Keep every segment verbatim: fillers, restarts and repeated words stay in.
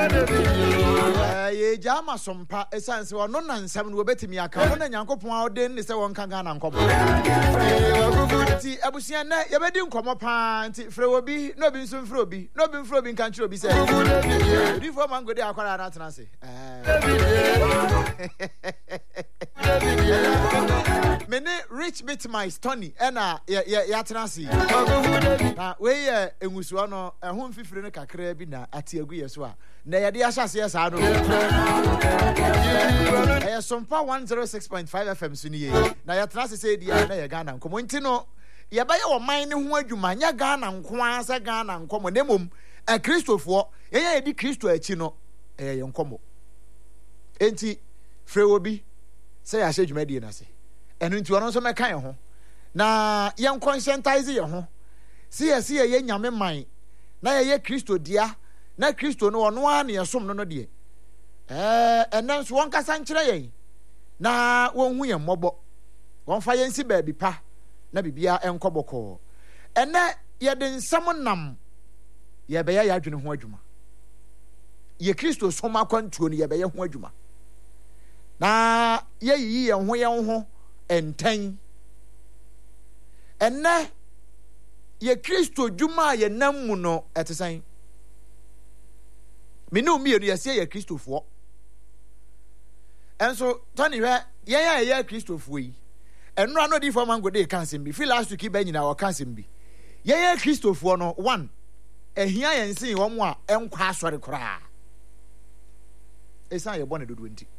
ye jama sompa esanse wono na nsam no betimi aka no na nyankopon a odin ne se won kan Ghana nkomo ti abusia na ye bedi nkomo pa nti frɛ obi no bi nso mfrɛ obi no bi mfrɛ obi kan kyerɛ obi se di fo mango de akwara na tena se mene rich bit my Tony ena ya tena se na we ye engusuo no ehon fifire ne kakra bi na ate agu yeso a na ye de ahyase ya saa no eh sompa one oh six point five F M suni ye na ya tena se se dia na ye Ghana nkomo nti no ye ba ye wo man ne ho adwuma nya Ghana nko ansa Ghana nkomo nemom e Kristofo ye ye di Kristo achi no eh ye nkomo enti frɛ obi sɛ ya hye dwuma die na se eno nti ono so meka ye ho na ye conscientize ye ho si ye si ye nyame man na ye ye Kristo dia na Kristo no ono a na yesom no no de eh enen so won kasa nkyere yen na won hu ye mmobɔ won fa ye nsi baabi pa na bibia enkɔbɔkɔ ene ye de nsam nam ye be ya yadwene ho adwuma ye Kristo som akwantuo no ye be ye ho adwuma na ye yi ye ho ye ho enten ene ye Kristo dwuma ye nam mu no etesan me no mi enu ye se ye Kristofo enso Tony hwe ye ya ye Kristofo yi enu ano di for mango dey cancel bi feel last week ba nyina o cancel bi ye ye Kristofo no one ehia ye nsin wo mo a enkwa asore kora esa ye bone dodo nti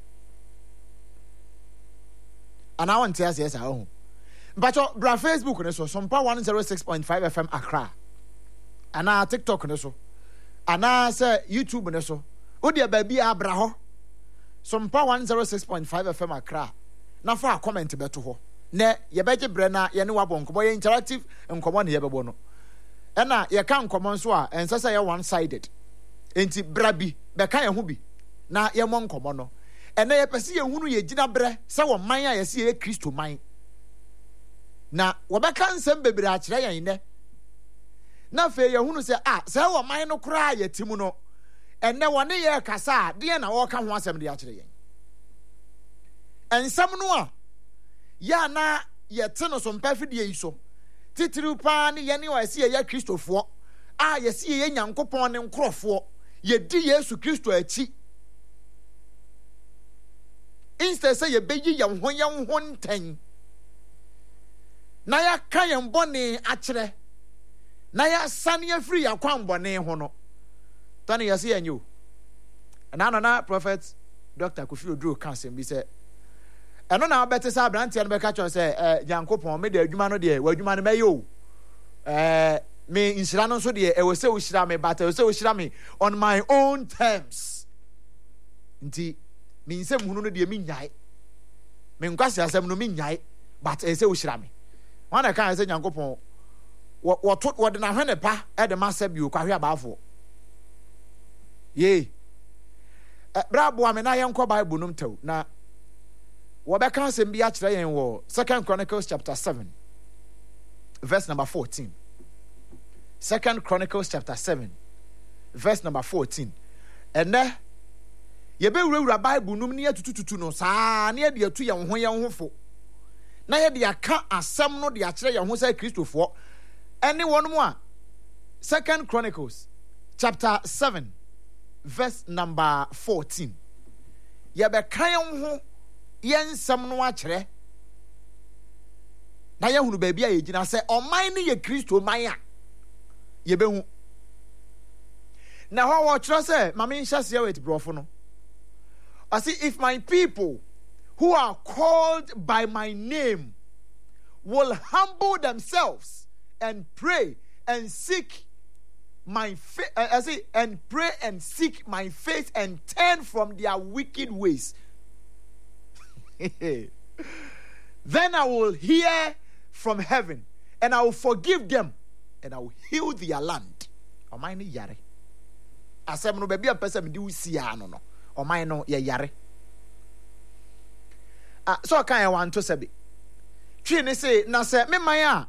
ana won tia se esa ho mpacho bra Facebook ne so sompa one oh six point five F M Accra ana TikTok ne so ana se YouTube ne so odi baabi abra ho sompa one oh six point five F M Accra na fa comment beto ho ne ye beje bre na ye ne wabɔ nkomo ye interactive nkomo ne ye bɛbɔ no ɛna ye ka nkomo nso a ensa sɛ ye one sided enti bra bi bɛka ye ho bi na ye mo nkomo no ɛna ye pɛse ye hunu ye gina bre sɛ wo man a ye se ye Kristo man na wo bɛka nsɛm bebre a kyerɛ yan ne na fe ye hunu sɛ ah sɛ wo man no kora ye timu no ɛnɛ wone ye kasa de na wo ka ho asɛm de a kyerɛ yan ensɛm no a ya na ye te no so mpafidie yi so titiri pa ne ye ne wa se ye Kristofo a ye se ye Nyankopɔn ne nkrofo ye di Yesu Kristo achi instead say ye beyi ye ho ye ho nten na ya ka ye mbone akyere na ya sane afiri ya kwan bone ho no tani ye se ye nyo na na na prophet Doctor Kofi Oduro cancel bi se eno na abete sa brantia no be ka chon se eh Nyankopon me de adwuma no de wadwuma no me yo eh me inshira no so de e we se wo shira me but e we se wo shira me on my own terms nti me nsem hunu no de me nyai me nkwase asem no me nyai but e se wo shira me wana kan se Nyankopon wo to wo de na hwene pa e de ma sabi o kwahwe abaafo ye eh brabo ame na ye nkɔ Bible num taw na Wabeka sembi achira yen wo Second Chronicles chapter seven verse number fourteen. Second Chronicles chapter seven verse number fourteen. Ene ye be wura Bible num ne atutututu no saa ne de atu ye ho ye ho fo na ye de aka asem no de achira ye ho sai Kristofo ene won mo a Second Chronicles chapter seven verse number fourteen. Ye be kan ho yen sam no akyere na ye hunu baabi a ye gina sɛ ɔman ne ye Kristo man a ye behu na ho wo kyerɛ sɛ mame nhyase wet brofo no I see if my people who are called by my name will humble themselves and pray and seek my face uh, I see and pray and seek my face and turn from their wicked ways then I will hear from heaven and I will forgive them and I will heal their land. O mine ni yare. Asem no baby apesa me di usia no no. O mine no ye yare. Ah so kan ya wan to sebe. Twi ne say na se me man a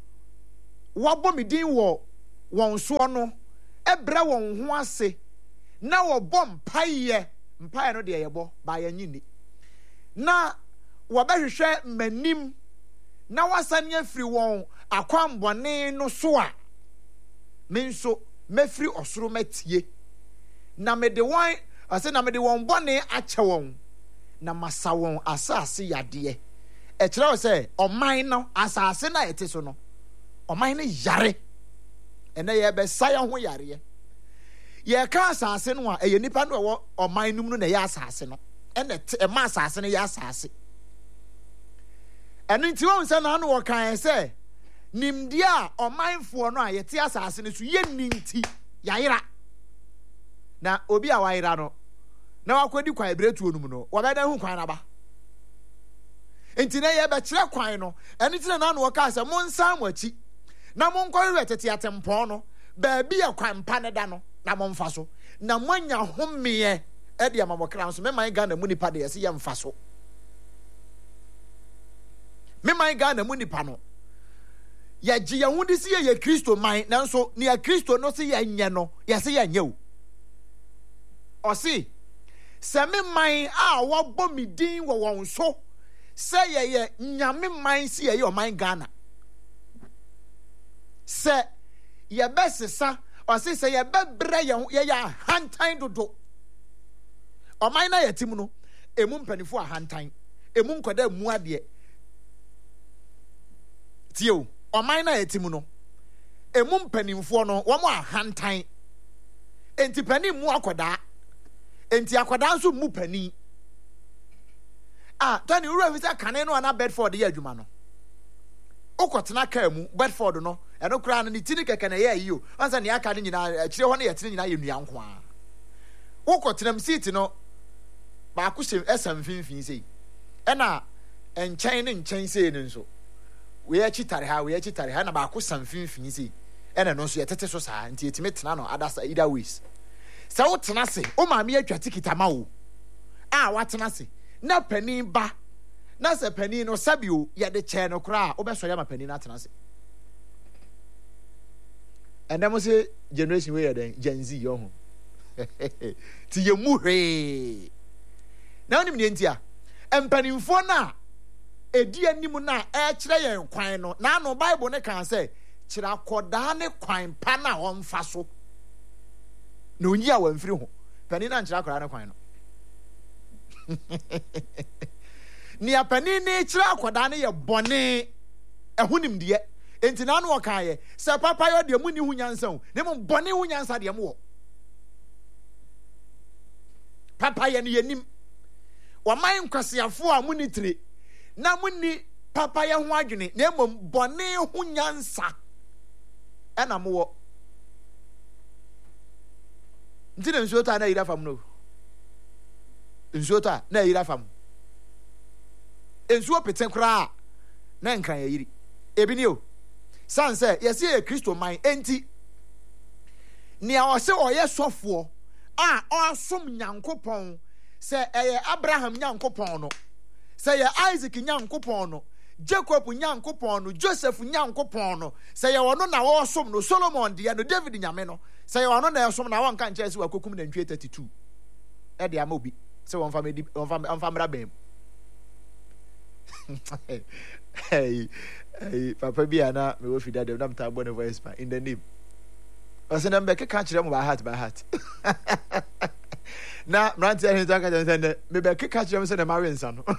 wabo me din wo won so no ebra won ho ase na wɔbɔ mpaeɛ mpaeɛ no deɛ yɛbɔ ba yɛnyini na wɔbɛhwehwɛ m'anim na wasane afiri wɔn akwambɔne no so a me nso mɛfiri ɔsoro matie na mede wɔn ɔsɛ na mede wɔn bɔne akyɛ wɔn na masa wɔn asase yadeɛ. Ɛkyerɛ sɛ ɔman no asase na ɛte so no ɔman no yare ɛnɛ yɛbɛsa yɛn ho yareɛ. Yɛka asase no a ɛyɛ nipa no ɛwɔ ɔman no mu no na ɛyɛ asase no ɛna ɛma asase no yɛ asase. Ɛno nti wɔn sɛ na ano wɔkan sɛ nimdeɛ a ɔmanfoɔ no a yɛte asase no so yɛnni nti yɛayera na obi a wayera no na wakɔdi kwan ebiretuo no mu no wɔbɛda hu kwan naba nti na yɛbɛkyerɛ kwan no ɛno nti na ano wɔka sɛ monsan mo akyi na monkɔhwehwɛ tete atempɔn no baabi a kwan pa ne da no na momfa so na moanya homeɛ ɛde ama mɔkra nso meman Ghana mu nipa de yɛsɛ yɛmfa so meman Ghana mu nipa no yɛgye yɛn ho de si yɛ Kristo man nanso ne yɛ Kristo no se yɛnyɛ no yɛsɛ yɛnyɛ o ɔse sɛ meman a wɔbɔ me din wɔ wɔn so sɛ yɛyɛ nyame man si yɛyɛ ɔman Ghana sɛ yɛbɛsesa ɔse sɛ yɛbɛbrɛ yɛn yɛyɛ ahantan dodo ɔman na yɛte mu no emu mpanifo ahantan emu nkɔda mu adeɛ tie o ɔman na yɛte mu no emu mpanimfoɔ no wɔn ahantan enti panin mu akɔdaa enti akɔdaa nso mu panin ah tani wura fi sɛ kane no ana Bedford yɛ adwuma no okɔtena kaa mu Bedford no ɛno koraa no ne ti ne kɛkɛ na yɛ ayi o ɔnsa ne aka ne nyinaa akyire hɔ no yɛtene nyinaa yɛ nua nko a wokɔtena mu seat no baako hyɛ ɛsɛ mfimfini sei ɛna nkyɛn ne nkyɛn sei no nso we akyi tare ha we akyi tare ha na baako san mfimfini sei ɛna no nso yɛtete so saa nti yɛtumi tena no adasa either ways sɛ wotena se o maame atwa tikita ma wo a watena se na panin ba na sɛ panin no sabio yɛde kyɛn no koraa wobɛsɔ yɛ ma panin no atena se ɛnɛ mo se generation we yɛ den Gen Z yɛ ho ti yɛ mu hwee na onim ne ntia mpanimfoɔ na edi anim na ɛkyerɛ yɛn kwan no na no Bible ne kan sɛ kyerɛ akɔdaa ne kwan pa na wɔmfa so na onyi a wɔmfiri ho panin na nkyerɛ akɔdaa ne kwan no nea panin ne kyerɛ akɔdaa ne yɛ bɔne ɛho nimdeɛ enti na no wɔka yɛ sɛ papa yɛ deɛ mu ni hu nyansa ho ne mo bɔne hu nyansa deɛ mo wɔ papa yɛ ne yɛnim wɔman nkwasiafo a mu ni tire na mu ni papa yɛ ho adwene na mmom bɔne ho nyansa ɛna mo wɔ nti na nsuo ta na yira fam no nsuo ta na yira fam nsuo pete koraa na nkran yɛ yiri ebi ni o san sɛ yɛsɛ yɛ Kristo man enti nea ɔsɛ ɔyɛ sɔfoɔ a ɔsom Nyankopɔn sɛ ɛyɛ Abraham Nyankopɔn no sɛ yɛ Isaac Nyankopɔn no Jacob Nyankopɔn no Joseph Nyankopɔn no sɛ yɛ ɔno na wɔsom no Solomon deɛ no David nyame no sɛ yɛ ɔno na yɛsom na wɔnka nkyɛn sɛ wakokum na ntwe thirty-two ɛde ama obi sɛ wɔmfa medi wɔmfa wɔmfa mmra bɛn hey hey papa bi ana me wo fi dadem na mta bɔ ne voice pa in the name ɔsɛ na mbɛke ka kyerɛ mo by heart by heart na mranti ahun ta ka kyerɛ sɛ me bɛke ka kyerɛ mo sɛ na ma wensa no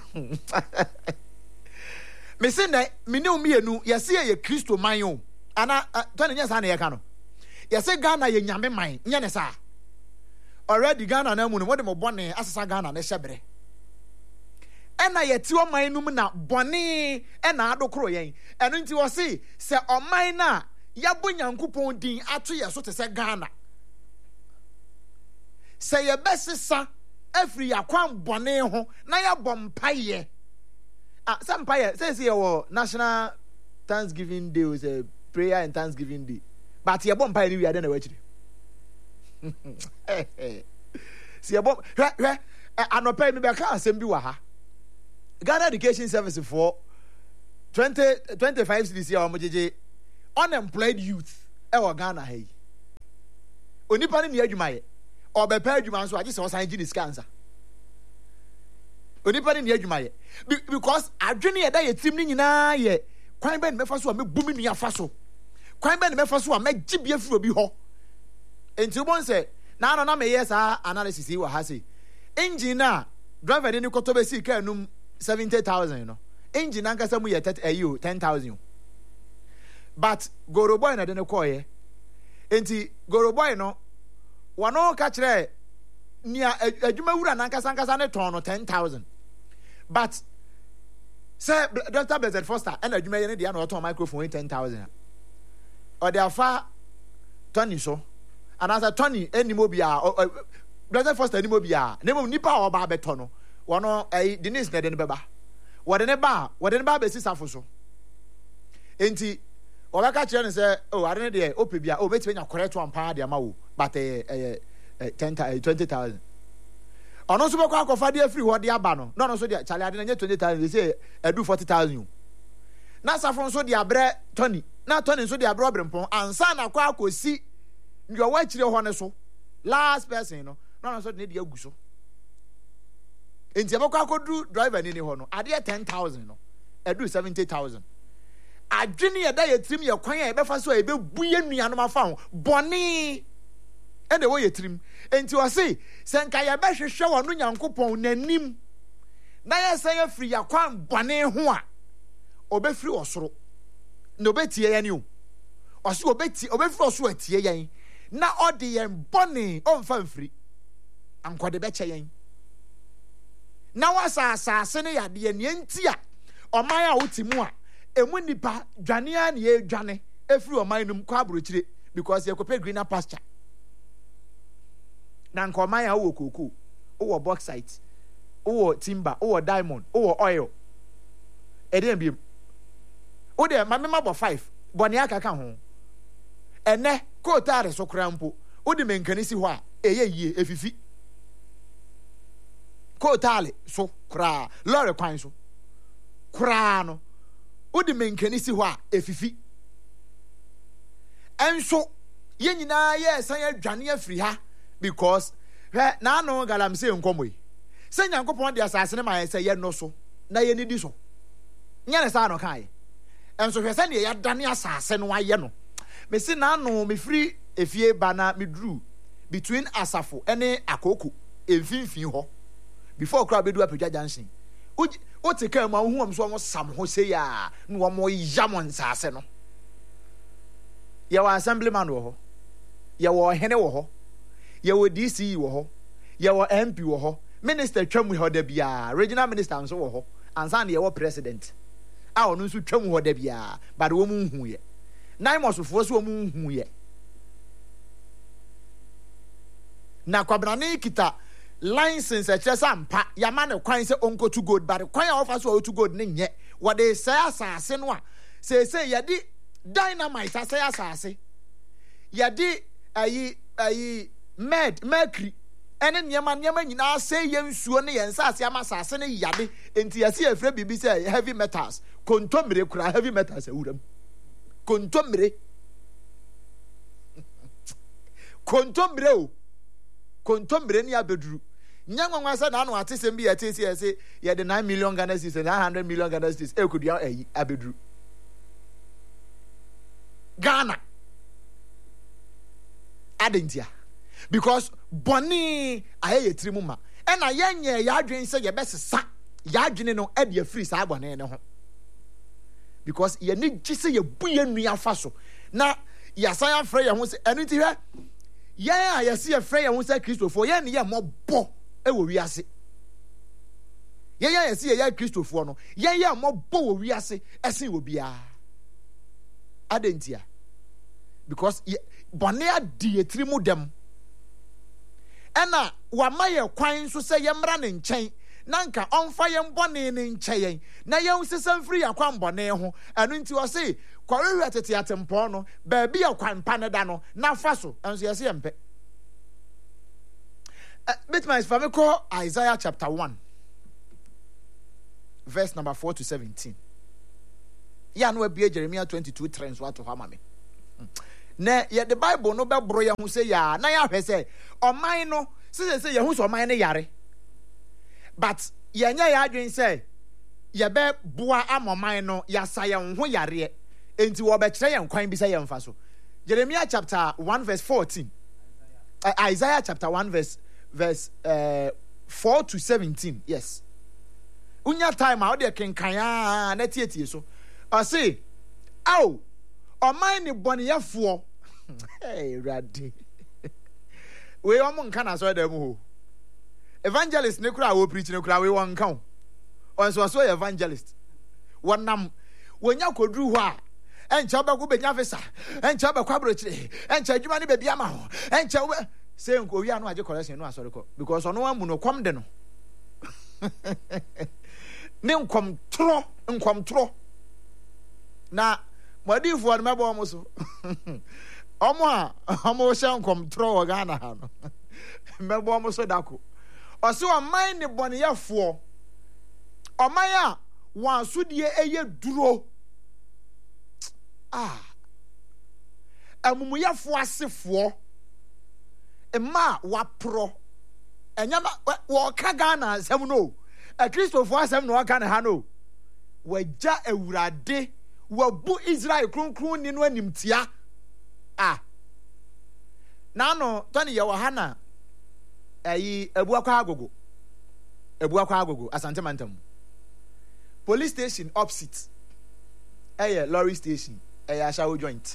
me se na me ne omi enu yɛse yɛ Kristo man o ana tɔne nyɛ saa na yɛka no yɛse Ghana yɛ nyame man nyɛ ne saa already Ghana na mu no mo de mo bɔne asesa Ghana ne hyɛbrɛ ɛna yɛte ɔman no mu na bɔne ɛna adokoro yɛn ɛno nti wɔ se sɛ ɔman na yɛbɔ Nyankopɔn din ato yɛ so te sɛ Ghana sɛ yɛbɛsesa afiri yakwan bɔne ho na yɛbɔ mpaeɛ ah sɛ mpaeɛ sɛ sɛ yɛwɔ National Thanksgiving Day was a prayer and Thanksgiving Day but yɛbɔ mpaeɛ ne wiade na wɔakyiri sɛ yɛbɔ hwɛ hwɛ anɔpɛ mi bɛka asɛm bi wɔ ha Ghana Education Service for twenty twenty-five cities here on Mojije unemployed youth. Ewa Ghana hey. Onipa ni adwuma ye. or be paid you man so I just was hygiene scancer. Onipa ni adwuma ye because adwene ye da ye tim ni nyina ye kwan ben mefa so a me bumi nua fa so kwan ben mefa so a me gibie furo bi ho enti bon se na no na me yes a analysis yi wa ha se engine na driver ni koto be si ka num seventy thousand you know engine anka sa mu ye thirty ten thousand but Goro boy na de ne call ye enti Goro boy no wano ka kire nia adwuma wura na anka sanka sa ne ton no ten thousand. But say Doctor Blessed Foster and adwuma ye ne dia na oton microphone ten thousand. Or they are far Tony so. And as a Tony any mobia Blessed Foster any mobia. Name nipa o ba beto no. Wano eh Denise na de ne beba. Wo de ne ba, wo de ne ba be sisafo so. Enti o ba ka kire ne say oh ade ne de o pe bia o betime nya correct one pa de ama wo but eh eh ten twenty thousand. Ono so bekwa akofa de free ho de aba no no no so de chale ade na twenty thousand they say edu forty thousand na safon so de abre Tony na Tony so de abre obrempon ansa na kwa akosi nyo wa kire ho ne so last person no no no so de de agu so enti bekwa akodu driver ni ni ho no ade ten thousand no edu seventy thousand adwene ye da ye trim ye kwan ye befa so e be buye nuanom afa ho boni and the way you trim enti o say senka ye be hwehwe wono Nyankopon nanim na ye say afiri yakwan bone ho a obefiri osoro na obetie ye ni o oso obeti obefiri oso atie yen na ode yen bone omfa mfiri ankode be che yen na wasa asase ne yade ye ne enti a oman a wotimu a emu nipa dwane a ne ye dwane efiri oman num kwa abrochire because ye kope greener pasture. Na nkoma ya wo koko wo bauxite wo timber wo diamond wo oil edem biem wo de ma mema bo five bone aka ka ho ene ko tare so krampo wo de menkani si ho a eye yie efifi ko tale so kra lore kwan so kra no wo de menkani si ho a efifi enso ye nyina ye san adwane afiri ha because na no galam say nkomo yi say Nyankopon de asase ne ma say ye no so na ye ni di so nya ne sa no kai enso hwe say ne ye dane asase no aye no me si na no me free efie ba na me dru between Asafo ene Akoko emfinfin ho before crowd bedu apagya junction o te ka ma hu am so mo sam ho say ya no wo mo yam nsase no ye wa assemblyman wo ho ye wo hene wo ho ye wo D C wo ho ye wo M P wo ho minister twam ho da bia regional minister nso wo ho ansa na ye wo president a ono nso twam ho da bia but wo mu hu ye nine mosofo so wo mu hu ye na kwabrane kita license a chesa mpa yama ne kwan se onko to gold but kwan ya ofa so to gold ne nye wo de say asase no a say say ye di dynamite asase asase ye di ayi ayi med mercury ene nyama nyama nyina say ye nsuo ne ye nsase ama asase ne yade enti yase afre bibi say heavy metals kontomire kura heavy metals awuram kontomire kontomire o kontomire ni abeduru nyanwa sa na no atesem bi atesi yase ye de nine million Ghana cedis nine hundred million Ghana cedis e kudu ayi abeduru Ghana adentia because boni aye trimu ma e na yenye ya adwen se ye besesa ya adwene no e de free sa boni ne ho because ye ni gise ye buye nua fa so na ya san afre ye ho se enu ti hwe ye a ye se ye frɛ ye ho se Kristofo ye ne ye mobɔ e wo wiase ye ye ye se ye Kristofo no ye ye mobɔ wo wiase esen wo bia adentia because boni adi etrimu dem ena wamaye kwan so se yemra ne nkyɛn nanka onfa yem boni ne nkyɛn na yɛn sesam firi yakwan boni ho eno nti wo se kwahwehwe tete atempo no ba bi yakwan pa ne da no na fa so enso yɛse yɛmpe bit my family call Isaiah chapter one verse number four to seventeen ya no abie Jeremiah twenty-two trends what to hamame na ye the Bible no be bro ye hu say ya na ya hwe say oman no say say ye hu so oman ne yare but ye nya ya adwen say ye be boa amoman no ya sa ye ho yare enti wo be kire ye nkwan bi say ye mfa so. Jeremiah chapter one verse fourteen. Uh, Isaiah chapter one verse verse uh, four to seventeen. Yes. Unya time out there can kaya na tietie so. I say, "Ow, o man ni boniafo." Hey, Raddy. We omo nka na so dem ho. Evangelist ne kura wo preach ne kura we won kan. Onso so evangelist. Wonam wonya kodru ho a encha ba go benya fesa encha ba kwabro chire encha adwuma ne bebia ma ho encha say nko wi anu age correction no asori ko because ono amu no kwam de no ne nkom tro nkom tro na modifo no mebo omo so omo a omo hye nkom tro wo Ghana ha no mebo omo so dako o se o man ne bone yefo o man a wan sodie eye duro ah amumuyafo asefo emma wapro enyama wo ka Ghana asem no a Christopher asem no ka ne ha no wagya awurade wabu Israel kronkron ni no animtia ah na no tani ye wo ha na ayi ebu akwa agogo ebu akwa agogo asante mantam police station opposite eh lorry station eh ashawo joint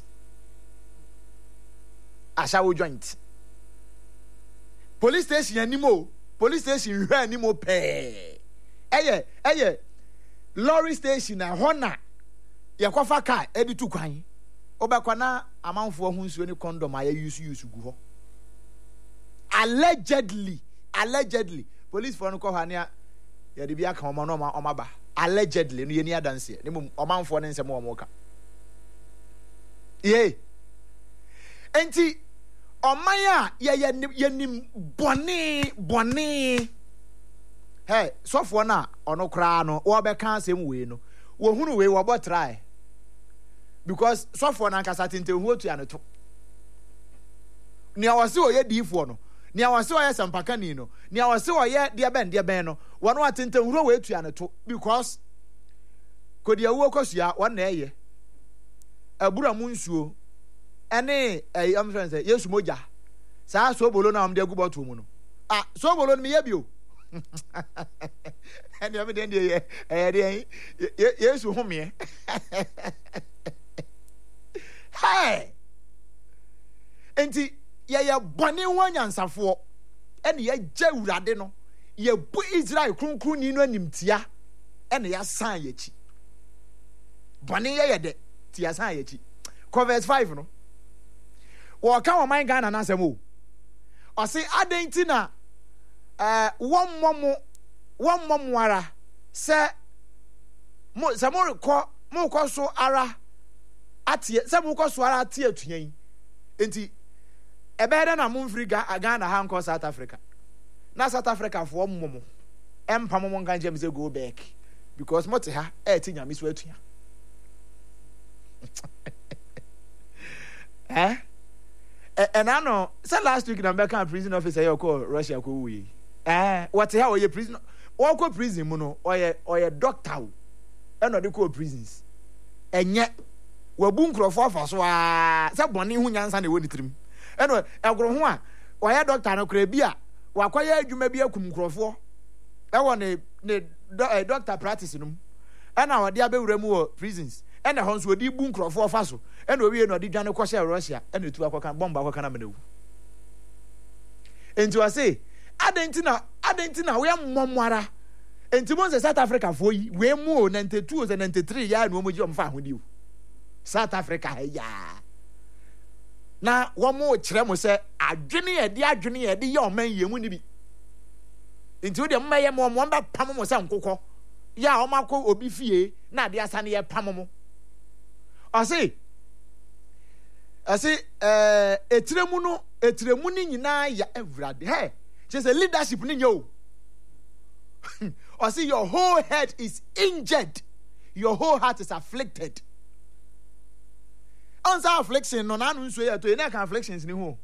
ashawo joint police station animo police station hwe animo pe eh eh lorry station na hona yakwafa car editu kwan obekwa na amanfo ho nsuo ni condom aye use use gu ho allegedly allegedly police for no ko hania ya de bia kan omo no omo ba allegedly no yeni adanse ne mum omanfo ne nsem omo ka ye enti omaya ye ye nim bone bone hey sofo na ono kra no wo be kan asem we no wo hunu we wo bo try because sofo na nkasa tente hu otu ya no to ni awase o ye difo no ni awase o ye sampaka ni no ni awase o ye de ben de ben no wono atente hu we etu ya no to because kodi awu okosua won na eye abura mu nsuo ene eh am friend say yesu moja saa so bolo na am de guboto mu no ah so bolo mi ye bio ene am de de eh de yesu home hey enti ye ye bone ho anyansafo ene ye gya urade no ye bu Israel kronkron ni no animtia ene ya san ye chi bone ye ye de ti ya san ye chi ko verse five no wo ka wo man Ghana na asem o o se adenti na eh won momo won momo ara se mo se mo ko mo ko so ara atie se mo ko so ara atie atuan enti ebe da na mo mfiri Ghana ha nko South Africa na South Africa fo momo empa momo ngan jem se go back because mo te ha e ti nyame so atuan eh and I know say last week na be kan prison officer you call Russia ko we eh what how you prison or ko prison mu no or or doctor o e no de ko prisons enye wabu nkrofo afa so a say bone hu nyansa na woni trim e no egro ho a or ya doctor no kra bi a wakwaya adwuma bi akum nkrofo e wo ne ne doctor practice no e na wo de abewura mu wo prisons ene ho nso odi bu nkrofo ofa so ene owie no odi dwane kwose Russia ene tu akoka bomba akoka na menewu enti wa say adenti na adenti na we mmomwara enti mo se South Africa fo yi we mu o ninety-two o ninety-three ya no moji omfa ahodi o South Africa ya na wo mo kire mo se adwene ye de adwene ye de ye oman ye mu ni bi enti wo de mmeye mo mo mba pam mo se nkokọ ya o makọ obi fie na de asane ye pam mo I say, I say, uh, etiremu no, etiremu ni nyina ya everade. Hey, she say leadership ni yo. I say your whole head is injured, your whole heart is afflicted. Onsa affliction no na no nso ye to na kan afflictions ni ho.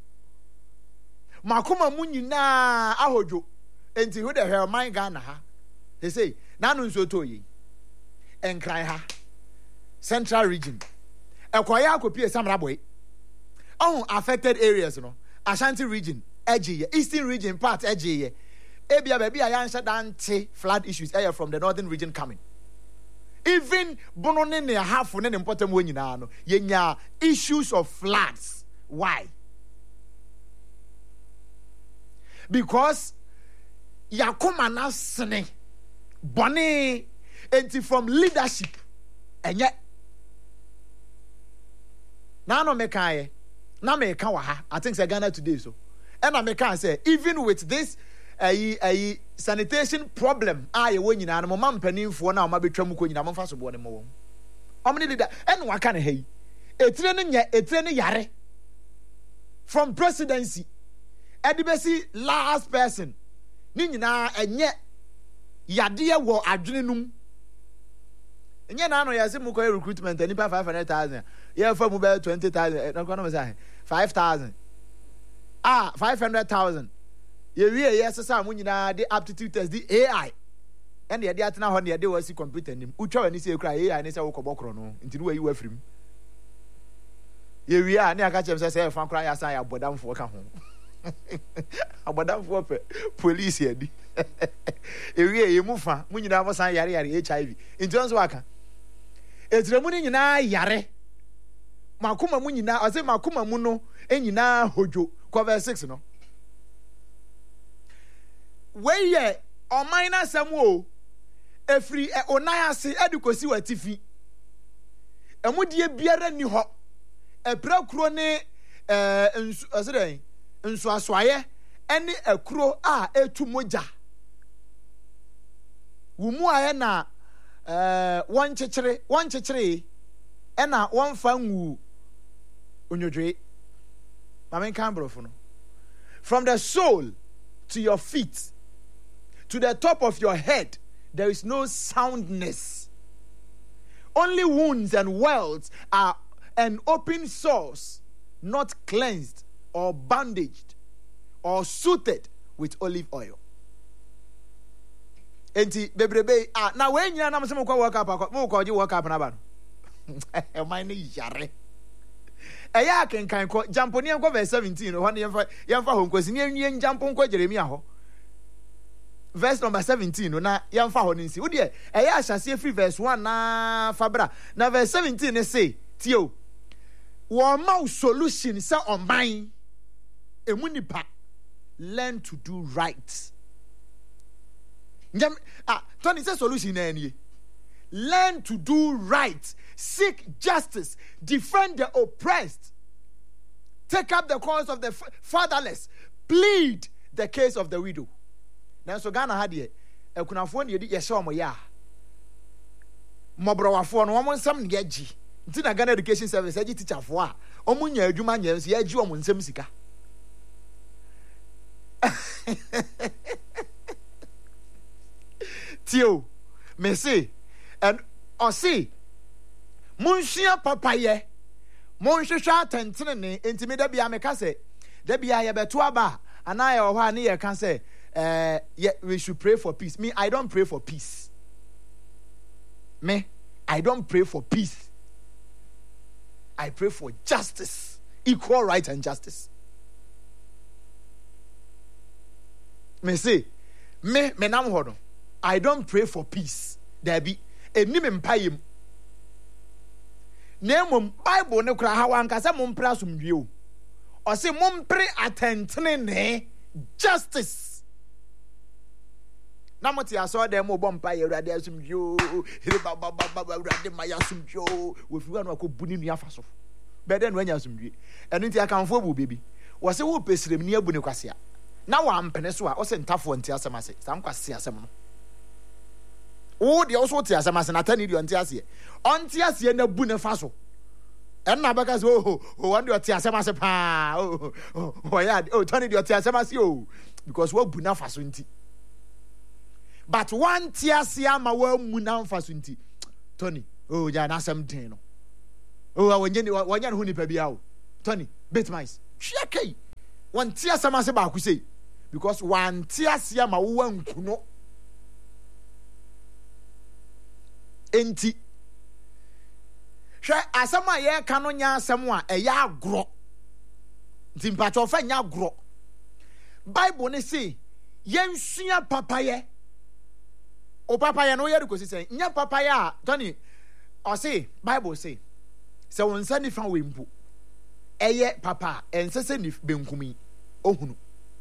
Makoma mu nyina ahojo. Enti who the hell my Ghana ha. They say na no nso to yi. Enkran ha. Central region. Ekoya akopie Samra boy. On affected areas no. Ashanti region, edgy, Eastern region part edgy. Ebia baby ayansha dante flood issues air from the northern region coming. Even bonone ne half ne important when you know yenya issues of floods. Why? Because yakoma na sene bone enti from leadership enye na no mekaye na meka wa ha I think say Ghana today so and I meka say even with this a a sanitation problem aye wo nyina no ma mpanimfo na o ma betwa mu ko nyina mo fa so bo ne mo o mne leader en wa ka ne hai etire ne nya etire ne yare from presidency edibesi last person ni nyina enye yade wo adwene num enye na no yase mu ko recruitment ani pa five hundred thousand ye fa mu be twenty thousand na ko no me say five thousand ah five hundred thousand ye wie yes sa mu nyina de aptitude test di A I and ye de atena ho ne ye de wasi computer nim utwa wani se kra A I ne se wo kobokro no nti no wayi wafrim ye wie a ne aka chem se se fa kra ya sa ya bodamfo ka ho abodamfo pe police ye di e wie ye mu fa mu nyina mo san yare yare H I V nti onso aka etire mu ni nyina yare makoma mu nyina o se makoma mu no enyina hojo ko verse six no weye o minor samu efri onayase edukosi watifi emudie biara ni ho epra kuro ne eh aseden nso aswaye ene akuro a etu moja wumu aye na eh won chechire won chechire ena won fa nwu onyodwe mamen kan brofo no from the soul to your feet to the top of your head there is no soundness. Only wounds and welts are an open sores, not cleansed or bandaged or suited with olive oil. Enti bebrebe ah na we nyina na mo se mo kwa work up mo kwa ji work up na ba no e man ni yare e ya kenkan ko jamponi en ko verse seventeen ho na yemfa yemfa ho nkosi ni enwie jampon ko Jeremia ho verse number seventeen no na yemfa ho nsi wo de e ya ahyase free verse one na fabra na verse seventeen ne say tio wo ma solution say oman emu nipa learn to do right. Ah, Tony says solution any. Learn to do right, seek justice, defend the oppressed, take up the cause of the fatherless, plead the case of the widow. Now, so Ghana had ye, a kunafon ye ye show mo ya. Mobro wafo no mo nsam ne agi. Nti na Ghana Education Service agi teacher fo a, omo nya adwuma nya nso ye agi omo nsam sika. Tio, me say, and or see, Monsieur Papaye, Monsieur Tentine, intimida be amekase, there be a betuaba, and I or one year can say, uh, yeah, we should pray for peace. Me, I don't pray for peace. Me, I don't pray for peace. I pray for justice, equal right and justice. Me say, me, me nam hodo. I don't pray for peace. There be a name payim. Name Bible ne kura hawan kasa mumpra sumdweo. Or say mumpre atentene ne justice. Namoti aso dem obompa ye urade asumdweo. Here ba ba ba ba urade maya asumdweo. We fi wan akọ buni nua faso. Be den wanya asumdwe. Enu nti akanfo bu bebi. Wo se wo pesrem ni abu ne kwase a. Na wa mpene so a wo se ntafo nti asem ase. Sam kwase asem no. Oh, the also tears a mass and attended you on Tiasia. On Tiasia, no bune faso. And now, because oh, oh, one your Tiasamas, pa, oh, oh, oh, yeah, oh, turn it your Tiasamas, you, because what buna fasunti. But one Tiasia, my well, munan fasunti. Tony, oh, yeah, na some deno. oh when you when you who ni pebia Tony Betmais shake one tia sama se ba ku say because one tia sia ma wo ankuno enti hwe asama ye ka no nya asem a e ya agro nti mpacho fa nya agro Bible ne say yensua papaye o papaye no yeri ko say nya papaye a Tony o say Bible say se won sa ni fa we mpu eye papa ensese ni benkumi ohunu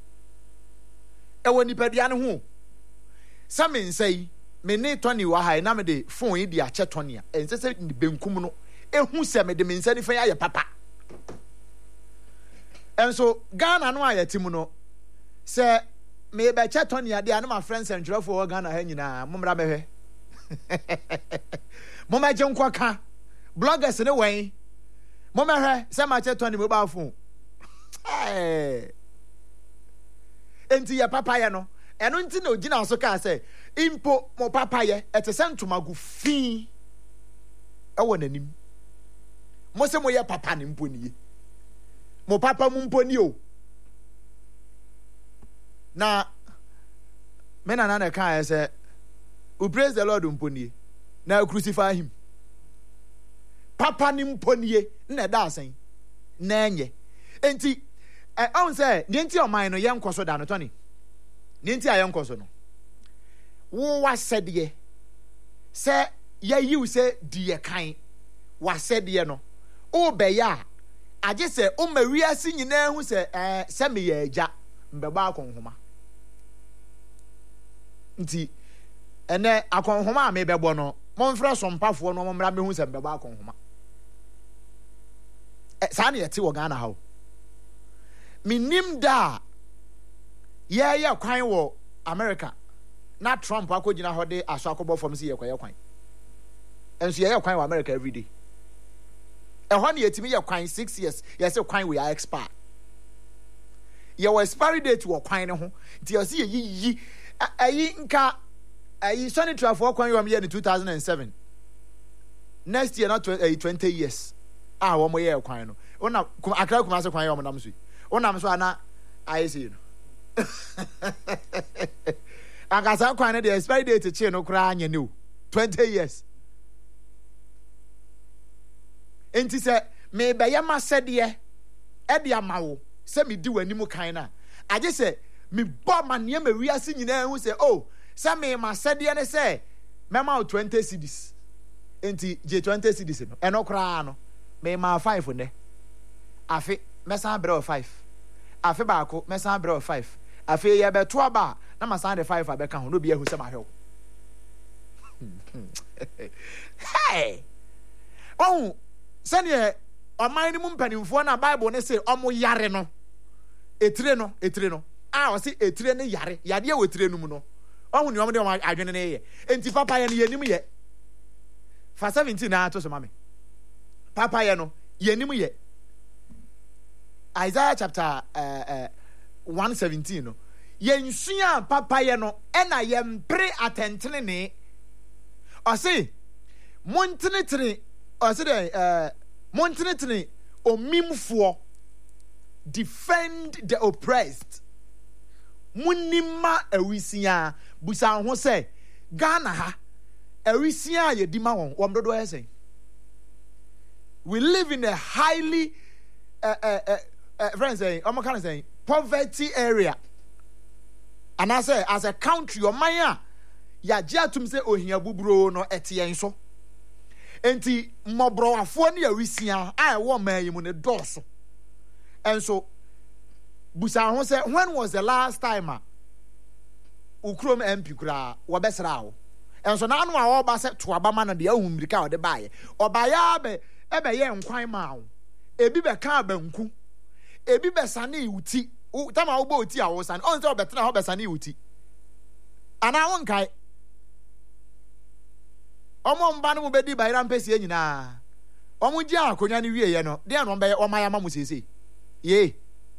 e woni padua ne ho sa me nsai me ne Tony wa ha na me de phone yi di ache Tony a ensese ni benkum no ehu se me de me nsa ni fa ya papa enso Ghana no ayetimu no se me be che Tony ade na my friends and jollof for Ghana ha nyina momra behwe moma je nkwa ka bloggers ne wen moma hwe se ma che Tony mobile phone eh enti ya papa ya no eno nti na ogina so ka se impo mo papa ye etese ntomagu fi ewo nanim mo se mo ye papa ne mpo nie mo papa mu mpo nie o na me na na ka say we praise the Lord mpo nie na crucify him papa ni mpo nie na da asen na enye enti eh on say the enti o man no ye nkoso da no Tony the enti aye nkoso no wo wa sede se ye yiw se die kan wa sede no o be ya age se o ma wiase nyina hu se eh se me ye agya mbeba akonhoma nti ene akonhoma a me bebo no momfra sompafo no momra me hu se mbeba akonhoma eh sa na yete wo Ghana ha minim da ye ye kwan wo America na Trump akogina hode aso akobo fom se ye kwaye kwan enso ye ye kwan wo America every day e ho na yetimi ye kwan six years ye se kwan we are expire ye was expiry date wo kwan ne ho nti ye se ye yi ayi nka ayi Sunny Trafo kwan yo me in two thousand seven next year not twenty years ah wo mo ye kwan no ona akra kuma se kwan yo mo nam so ona so ana ayi se no agasa kwan ne the expiry date che no kra anya ne twenty years enti se me be ye ma sede e de amawo se me di wani mu kan na age se me bo ma ne ma wiase nyina hu se oh se me ma sede ne se me ma twenty cedis enti je twenty cedis no eno kra no me ma five ne afi me san bre five afi ba ko me san bre five afi ye be to aba na ma san de five abeka ho no bi ehu se ma hwe hey oh sane oman ni mu mpanimfo na Bible ne say omo yare no etire no etire no ah o say etire ne yare yade e wetire no mu no ohu ni omo de adwene ne ye enti papa ye no yenim ye fa seventeen na to so mame papa ye no yenim ye Isaiah chapter uh, uh, one seventeen no yensua papa ye no e na ye mpre atentene ne o say montenetene o say the montenetene omimfo defend the oppressed munima awisia busa ho say Ghana ha awisia ye dima won wom dodo ese we live in a highly uh, uh, uh, uh, friends say omo kan say poverty area and I say as a country o man a ya gye atum say ohia buburo no etiyen so enti mobro afo ne awisia a e wo man yi mu ne doso enso busa ho say when was the last time a ukrom M P kura wo besra wo enso na anu a wo ba say to abama no de ahumrika wo de baaye obaya be e be ye nkwan ma wo ebi be ka abanku ebi be sane uti tama wo ba uti a wo sane on say obetena ho be sane uti ana won kai omo mba no be di bayram pese nyina omo gi akonya ne wie ye no de no be omaya ma musese ye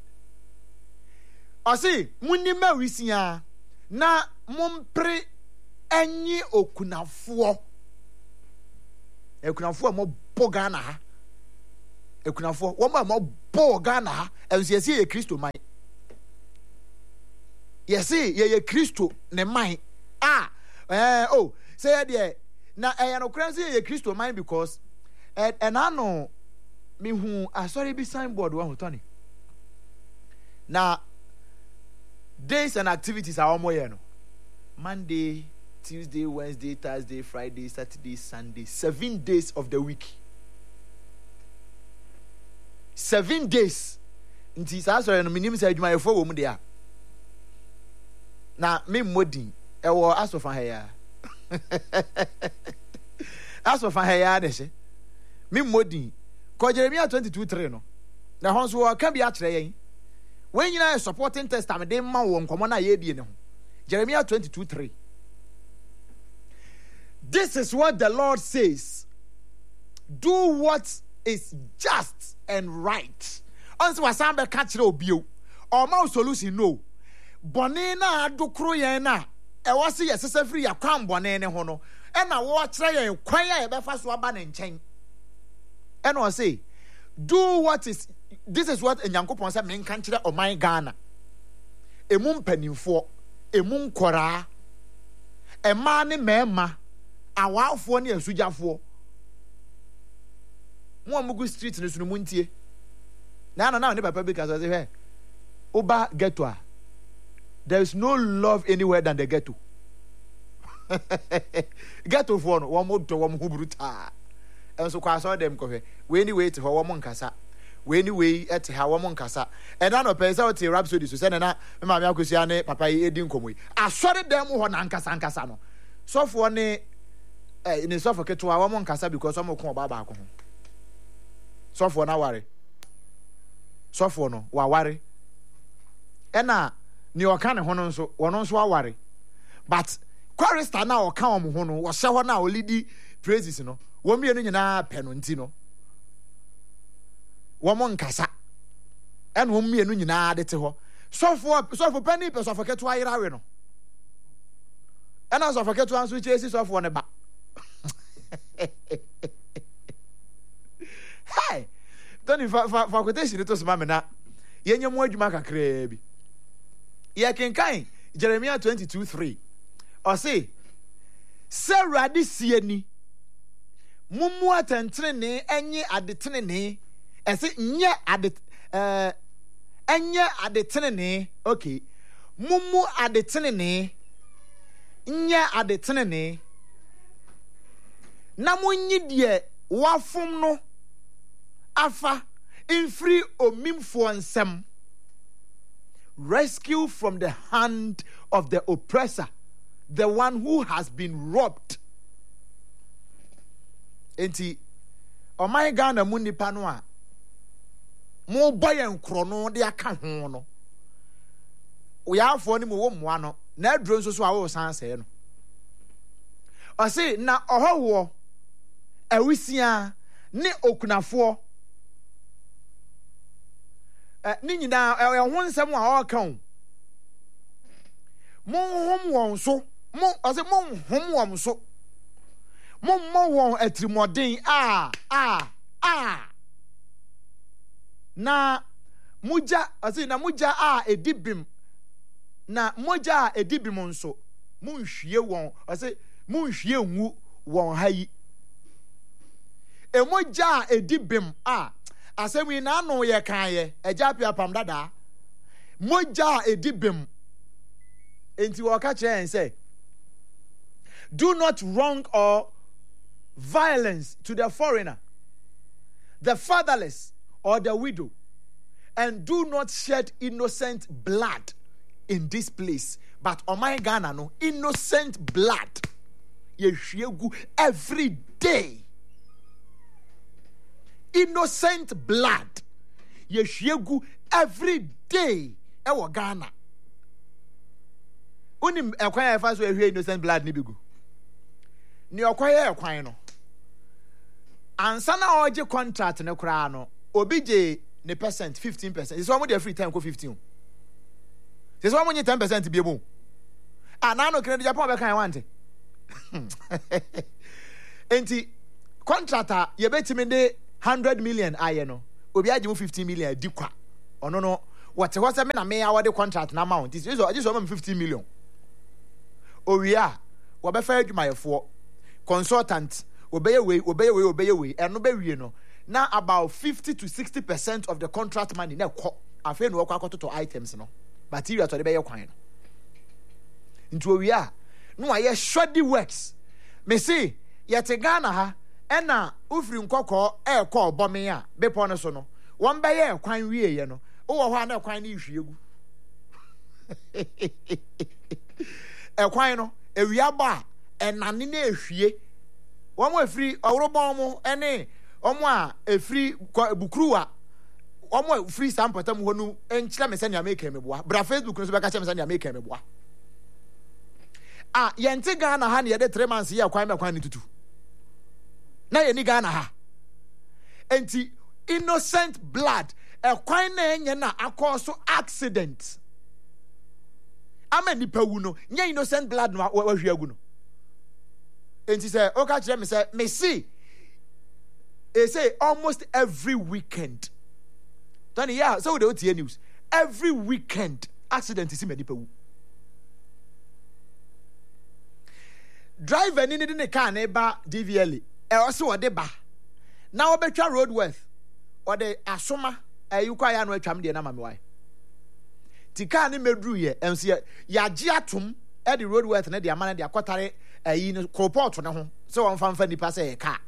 osi munni ma wisia na mompre enyi okunafo okunafo mo boga na ha ekunafo wo ma bo Ghana ha enso yesi ye Kristo man yesi ye ye Kristo ne man ah eh oh say there na eh no kran say ye Kristo man because eh enano me hu asori bi signboard wa hotoni na days and activities are almost here no Monday, Tuesday, Wednesday, Thursday, Friday, Saturday, Sunday, seven days of the week. Seven days. Nti saa sorry no minim say adwuma yefo wo mu de a. Na me modin e wo asofan ha ya. Asofan ha ya de se. Me modin ko Jeremiah twenty-two three no. Na hon so wo ka bi a kire yen. When you are supporting testament de ma wo nkomo na ye die ne ho. Jeremiah twenty-two three. This is what the Lord says. Do what is just and right. Once was ambe catch no bio. Or ma solution no. Bone na adokro yen na. E was ye sese free ya kwan bone ne ho no. E na wo kire yen kwan ya e be fa so aba ne nchen. E no say, do what is this is what Nyankopon say men kan kire oman Ghana. Emu mpanimfo, emu nkora, ema ne mema, awafo ne asujafo. Mo amugu street ne sunu muntie. Na na na ne papa bi ka so say, "Hey, Oba ghetto a. There is no love anywhere than the ghetto." Ghetto for no, wo mo to wo mo bruta. Enso kwa so dem ko hwe. We ni wait ho wo mo nkasa. We anyway at how one kasa and I no pay out a rhapsody so send na ma me akosia ne papa yi edi nkomo yi asori dem ho na nkasa nkasa no so for ne eh ni so for keto a one kasa because some ko ba ba ko ho so for na ware so for no wa ware e na ni o ka ne ho no nso wono nso aware but chorister na o ka o mo ho no wo hye ho na o lidi praises no wo mienu nyina pe no nti no woman kasa en wo mienu nyina de te ho so for so for penny pe so for keto ayira we no en so for keto anso chesi so for ne ba hey don't for for quotation to so ma me na yenye mo adwuma kakra bi ye kenkan Jeremiah twenty-two three o say Sarah di sieni mumu atentrene enye adetenene ese nye ade eh enye adetenene okay mumu adetenene nye adetenene na munyi de wafom no afa infri omimfo nsem rescue from the hand of the oppressor, the one who has been robbed. Enti o my Ghana mu nipa no a mo boye nkro no de aka ho no wo ya afo ni mo wo moa no na aduro nso so a wo san se no o se na ohowo awisia ne okunafo eh ni nyina e ho nsem a o kan mo hom won so mo o se mo hom won so mo mo won atrimodin a a a na muja asi na muja a edibim na moja a edibim nso munhwie won asi munhwie nwu won hayi e moja a edibim a asemi na no ye kan ye eja pia pam dada moja a edibim enti wo ka kire en say do not wrong or violence to the foreigner, the fatherless, or the widow, and do not shed innocent blood in this place. But on my Ghana, no innocent blood, yeshegu every day. Innocent blood, yeshegu every day. Ewa Ghana. Unim ekwanya efa so ehwe innocent blood ni bigu. Ni okwaya ekwan no. Ansa na oje contract ne kura no obi je ne percent fifteen percent is one dey free time ko fifteen is one money ten percent bi ebo ana no credit Japan be kan wante enti contractor ye betimi de one hundred million aye no obi agye mu fifteen million di kwa ono no what was me na me award contract na amount is so just over fifteen million owia wo be fa adwumayefo consultant obeye we obeye we obeye we eno be wie no na about fifty to sixty percent of the contract money na ko afa no kwa akototo items no material to the be kwan no nti owia no aye shoddy works me see yete Ghana ha ena ufiri nkokọ e ko obome a bepo no so no won be ye kwan wie ye no wo ho na kwan na ihwiegu e kwan no ewia ba enane na ehwie won mo afiri owrobon mo ene omo a efiri bukuru a omo free sampota mu honu enkyira me sane ameka meboa bra Facebook no so beka kyem sane ameka meboa ah yente Ghana ha na ye de three months ye kwan me kwan ni tutu na ye ni Ghana ha enti innocent blood e kwan na enye na akoso accident ama ni pawu no nye innocent blood no wa hwiagu no enti say o ka kire me say me see e say almost every weekend Tony, yeah, so the O T A news. Every weekend, accident is in many people. Driver in the car neighbor D V L. E also a deba. Now betra roadworth or the asoma. Eh, you quite annual tram the nama why. Tika ni medru ye. M C ya giatum. Eh, the roadworth and the amana the aquatare. Eh, in croport on home. So on fan fanny pass a car.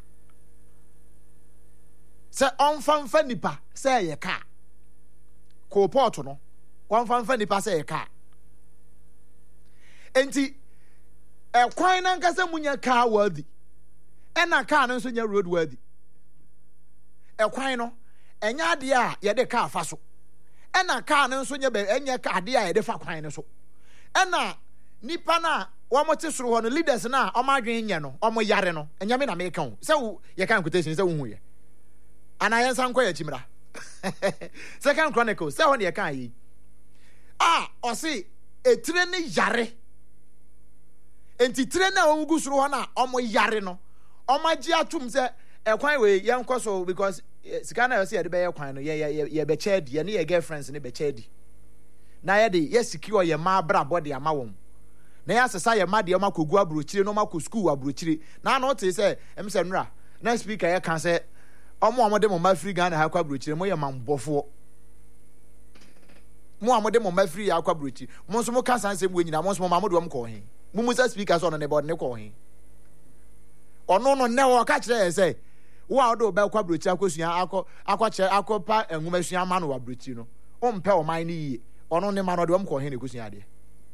Say on fan fanny pa say a car. Ko-port no wan fan fan nipa say car enti e kwan na nkasa munya car worthy e na car no so nya road worthy e kwan no enya ade a ye de car fa so e na car no so nya be enya car ade a ye de fa kwan no so e na nipa na wo mo te soro ho no leaders na o ma dwen nya no o mo yare no enya me na me kan se wo ye kan quotation se wo hu ye ana ye san kwa ye chimra Second Chronicles, say when you can yi. Ah, or see a train yare. Enti train na omugu suru hana omo yare no. Oma ji atum say e kwan we yen koso because sikana you say de be kwan no ye ye ye be ched ye ne ye girlfriends ne be ched. Na ye de ye secure ye ma bra body ama won. Na ya sesa ye ma de ma kogu abrochire no ma ko school abrochire. Na na o te say em say nra. Na speaker ye kan say omo amode mo ma free Ghana ha kwa brochire mo ye mambofo mo amode mo ma free akwa brochire mo nso mo ka sansem we nyina mo nso mo amode mo ko he mo musa speaker so no ne bod ne ko he ono no ne wo ka kire say wo a do ba kwa brochire akosua akọ akwa kire akọpa enwuma sua ma no wa brochire no o mpe o man ni yi ono ne ma no de mo ko he ne kosua de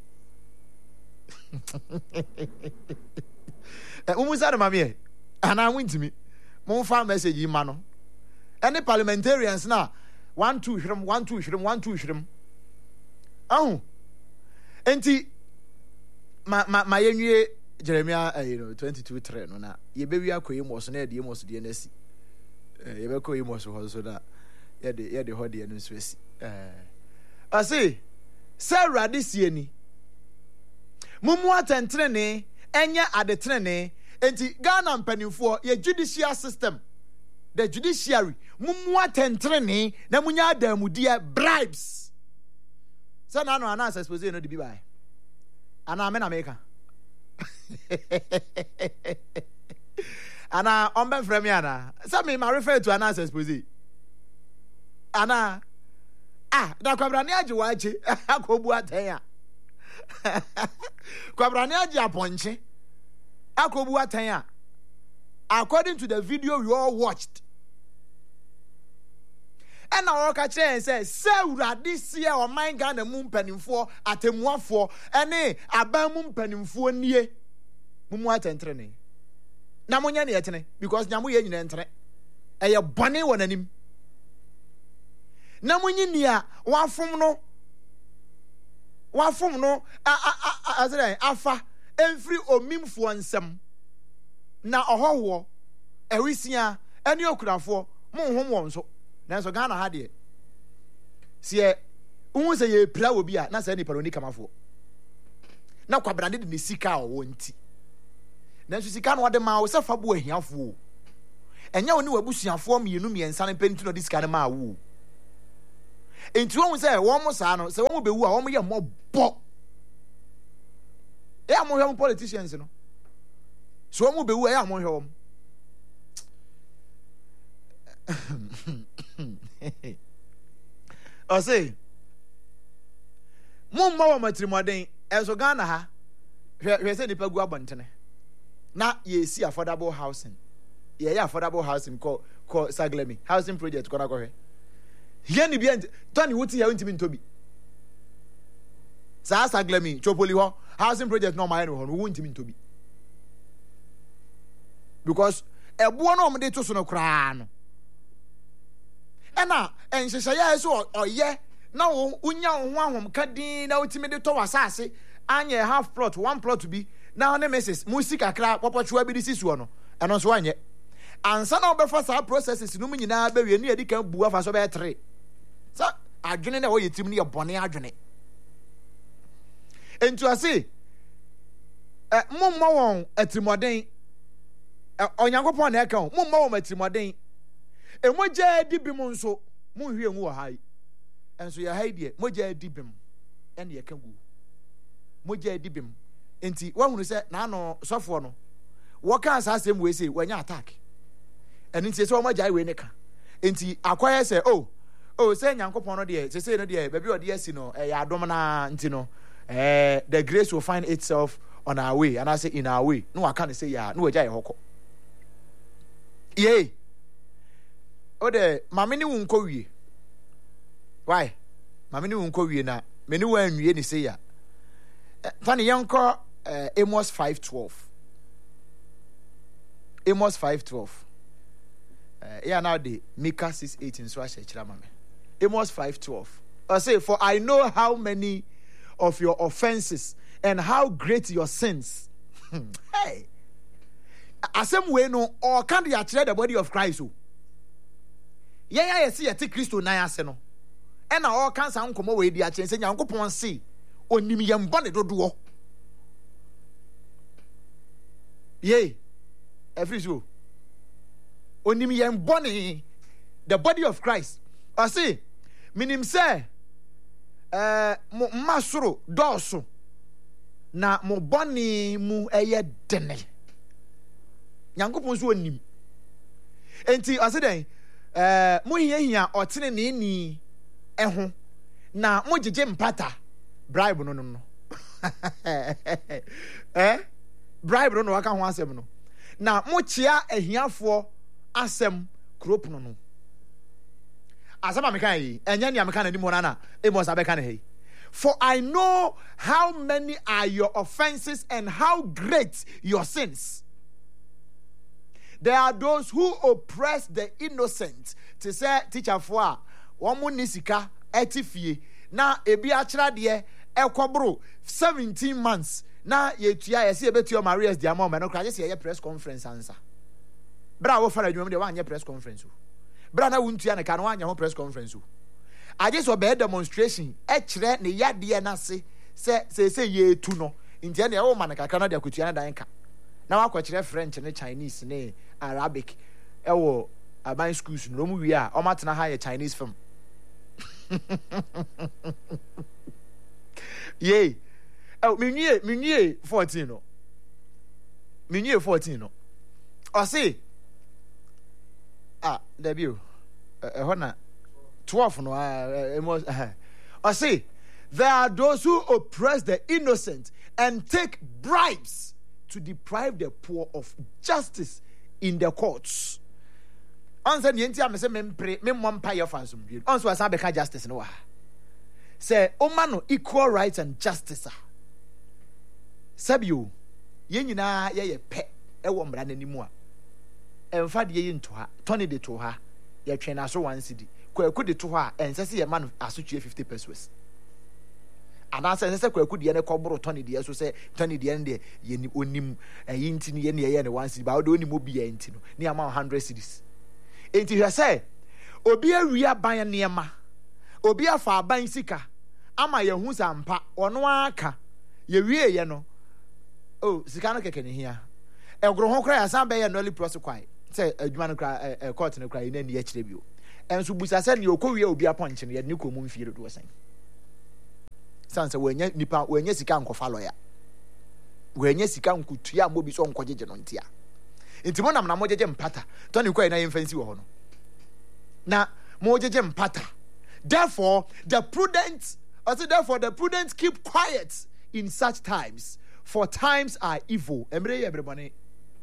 e mo musa de ma me ana wintimi mon fa message yi ma no any parliamentarians na one two hrim one two hrim one two hrim ahu enti ma ma ma yenwie Jeremiah uh, you know twenty-two three no na ye be wi akoyi mo so na de mo so de na si eh ye be koyi mo so ho so na ye de ye de ho de no so asi eh asi Sarah this year ni mumu atentrene enya adetrene enti Ghana mpanimfo ye judicial system the judiciary mumu atentrene na munya adamudia bribes say na no ana expose no de bi bai ana me na meka ana on ben frame ana say me ma refer to ana expose ana ah da kwabrani age wache akobu atan a kwabrani age aponche akobu atan a according to the video we all watched and now ka kire say say urade sia o man Ghana mu mpanimfo atemuafo ene aban mu mpanimfo nie mumu atentre ne na munya ne yetene because nyamu ye nyina entre eye bone wonanim na munyi nia wafom no wafom no azere afa emfiri omimfo nsem na ohowo ewisia ene okurafo monhom won so nanso Ghana ha de sie unhu se ye pla wo bi a na se ni paroni kamafo na kwabrande de ne sika o wonti nanso sika no de ma wo se fa bo ahiafo enya woni wabusuafo mienu miensa ne penti no diska ne ma wo enti won say won mo sa no say won bewu a won ye mobbo e am hwe politicians no so won bewu e am hwe won o say mum ma wa matrimoden enso Ghana ha hwe hwe say nipa gu abontene na ye see affordable housing ye yeah, affordable housing called called Saglemi housing project kona ko hwe here ni bi Tony wuti ya ntimi ntobi sa Saglemi chopoli ho housing project no my no ho no ntimi ntobi because ebo no omde to so no kra no ena enhyehyɛ ya so oyɛ na wo unya wo ho ahom kadin na utimi de to wasase anya half plot one plot bi na ne missus musika kra popochua bi disisu no eno so anye ansa na obefa sa processes no nyina ba wie ne edi kan bu afa so be three so adwene na wo yetim ne ye bone adwene entu ase eh mumma won atrimoden onyankopon na eka ho mumma won atrimoden emoja di bi mu nso munhwe nwu wo hai enso ya hai die moja di bim ene ye ka gu moja di bim enti wahunu se na ano sofo no wo kan sa asem we say wanya attack eni tie se wo moja we ne ka enti akwaya se oh oh se nyankopon no de se se no de ba bi ode asi no eh ya adom na enti no eh the grace will find itself on our way and I say in our way no aka ne say ya no waja ye hokọ ye o de mamini wu nko wie why mamini wu nko wie na meni wa anwie ni say ya tani yanko uh, Amos five twelve Amos five twelve uh, yeah now the Micah six eighteen so I say chira mame Amos five twelve I say for I know how many of your offenses and how great your sins hey asem we no or can they actually the body of Christ o yeah yeah yes yeah take Christo na ase no e na all can san komo we di actually say Nyankopon say onim yem bone dodo ye every so onim yem bone the body of Christ I say minim say eh mo masoro doso na mo bone mu eye dene Nyankopon so onim enti I say den eh mo hiahia otene ne ni eho na mo jeje mpata bribe no no no eh bribe no no aka ho asem no na mo chia ahiafo asem crop no no asaba me kan yi enya nia me kan ni mo na na e mo sabe kan he for I know how many are your offenses and how great your sins. There are those who oppress the innocent. To say teacher for one mo nisika etifie na ebi achira de ekobro seventeen months na yetua yesi ebetua Maria's dia mama no kra yesi ye press conference ansa bra wo fara dwom de wan ye press conference bra na wuntua ne ka no anya ho press conference I just obey demonstration e kire ne yade na se se se se ye tu no ntia ne e wo man kakra na de akutua na dan ka na wa kwakire French ne Chinese ne Arabic e wo aban schools no mu wi a o matena ha ye Chinese film yay oh minye minye fourteen no minye fourteen no o say ah debut eh hona twelve no ah I say there are those who oppress the innocent and take bribes to deprive the poor of justice in the courts. Answer the entire me say me pray me mompa your fansum bi. Onso asa be ka justice no wa. Say o ma no equal rights and justice. Sabio ye nyina ye ye pe e wo mra nanimu a. Emfa de ye nto ha, tony de to ha. Ye twen na so one cedi. Kwaku de to ha, ense se ye ma no asotwe fifty pesos. Ana se se kwaku de ne koboro tony de so se tony de ne ye ni onim eyi nti ne ye ne ye ne one cedi ba o de onim obi ye nti no. Ni ama one hundred cedis. Enti hwe say obi awia ban niema obi afa aban sika ama ye hu sampa ono aka ye wie ye no oh sika no keke ne hia egoro ho kra ya san be ye noli prosecute say adwuma no kra e court no kra ina ni e kire bio enso busa say ne okowie obi aponche no ye ne komu mfie do do san sanse wanya nipa wanya sika nkofa lawyer wanya sika nkutua mobi so nkogege no ntia enti mo nam na mo jeje mpata to ne kwai na yemfansi wo ho no na mo jeje mpata. Therefore the prudent also therefore the prudent keep quiet in such times, for times are evil. Emre everybody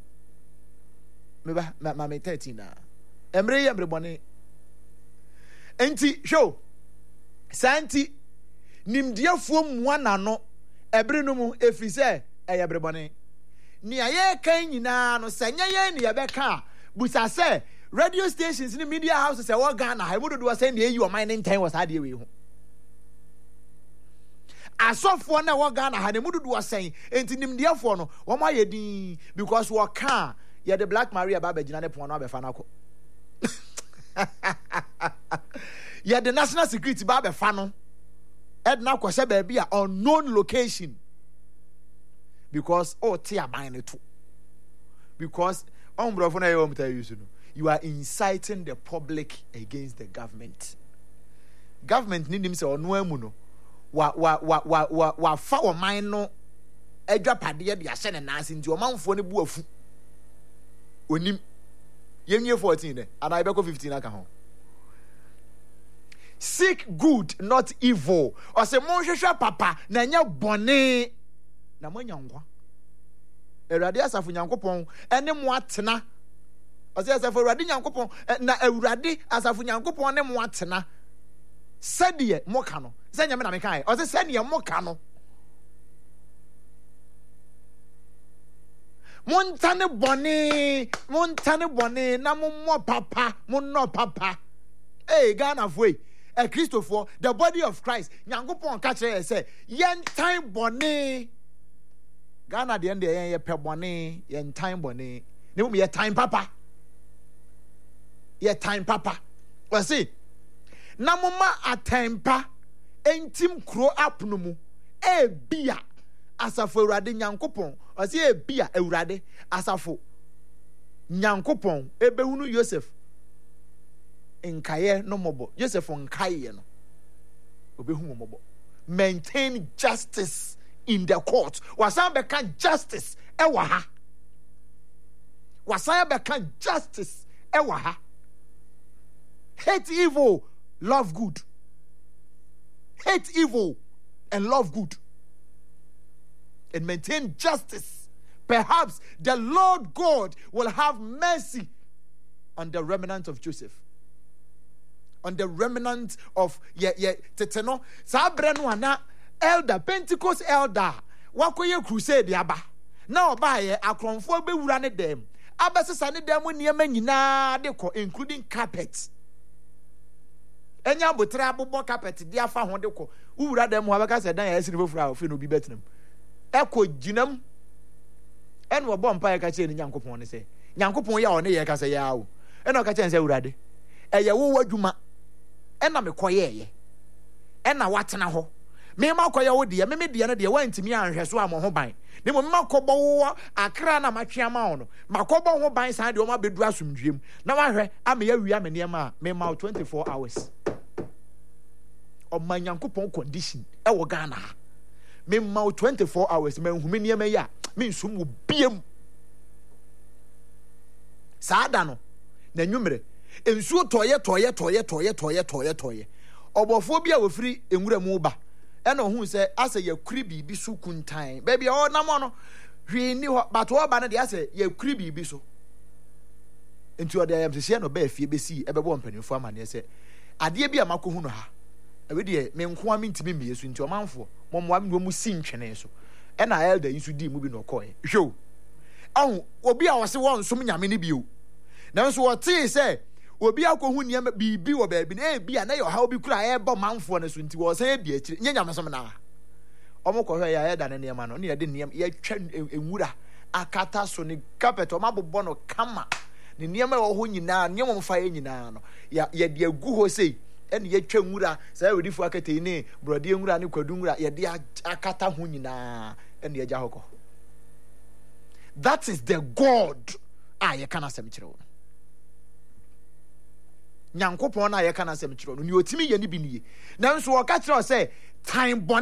meba ma me thirteen na emre everybody enti show santi nimdiafuo muana no ebre no mu efise eyebrebone ni aye kan nyina no sanya ye ni yebeka busa se radio stations ni media houses e wo Ghana ha mudu do say na eyi o man ntan was ade we hu asofo na wo Ghana ha ne mudu do say enti nimdiafuo no wo ma ye din because wo ka ye the Black Maria baba gina ne pon no abefa na ko ye the national security baba fa no edna kwose baby a unknown location because oh tia ban it too because on brofo na you tell you so you are inciting the public against the government government need him say ono amu no wa wa wa wa wa wa fa o man no adwapade de ahye ne nanse nti o manfo ne bu afu onim yemie fourteen eh and I be ko fifteen aka ho. Seek good, not evil. Or say, Monshesha papa, na nya bone. Na mo nyankwa. Erade asafu nyankopon, ene mo atena. Or say asafu erade nyankopon, na erade asafu nyankopon ne mo atena. Sediye mo ka no. Se nyame na me kan. Or say sediye mo ka no. Montane bone, montane bone, na mo mo papa, mo no papa. Hey, Ghana foi. A Christopher, the body of Christ. Nyankopon catch her say, yen time bone. Ghana the end the yen pe bone, yen time bone. Ne me time papa. Ye time papa. O see. Na mama atempa entim kro up no mu. E bia asafo Awurade Nyankopon. O see e bia Awurade asafo Nyankopon ebehunu Joseph. Nkaye no mobo Joseph nkaye no obehu mobo maintain justice in the court wasan beka justice ewa ha wasan beka justice ewa ha hate evil love good hate evil and love good and maintain justice. Perhaps the Lord God will have mercy on the remnant of Joseph, on the remnant of ye ye teteno sabre no ana elder Pentecost elder wakoye crusade aba na oba ye akronfo bewura ne dem abesesa ne dem niema nyina de ko including carpet enya botre abobọ carpet de afa ho de ko uwura dem ho abeka se dan ya esiri fofura ofe no bi betinam eko ginam en wo bompa ye ka che ni Nyankopon ne se Nyankopon ya o ne ye ka se ya o en o ka che se urade eye wo wadwuma ena me koye ye ena watena ho me ma koye wo de me me de ne de wantimi anhwe so am ho ban ne mo ma kobọ wo akra na matwe ma ono makobọ ho ban san de o ma bedu asomdwem na wahwe am ya wi am ne ma me ma twenty-four hours o ma Nyankopon condition e wo Ghana me ma twenty-four hours me hu me ne ma ya me nsum wo biem saada no na nwumre ensuo toye toye toye toye toye toye toye obofo bia wofiri enwura mu ba e na ohun se ase yakuri bibi so kuntan baby o na mo no hwe ni ho but wo ba no de ase yakuri bibi so enti o de ayam se no ba fie besi e bebo mpanimfo amane se ade bia makohu no ha e we de me nko am ntimi mie so enti o manfo mo mo am mu si ntwene so e na elder yisu di mu bi no koye hwe ahu obi a wo se won som nyame ne bio nanso wo te se obi akohu niam bibi wo baabi na e bia na yo ha obi kura e bo manfo ne so nti wo san e bia akiri nya nyamesom na omo ko hwe ya e da ne niam no ne de niam ye twa enwura akata so ne carpet o mabobọ no kama ne niam e wo ho nyina niam mo fa ye nyina no ya ye de agu ho sei e ne ye twa enwura sa odifo akata ni brode enwura ne kwadu enwura ye de akata ho nyina e ne ye ja hokọ. That is the God ah ye kana sem kire wo. nyankopɔn na yɛka na asɛm kyerɛ no ne otimi yɛ ne bi nie nanso wɔka kyerɛ sɛ time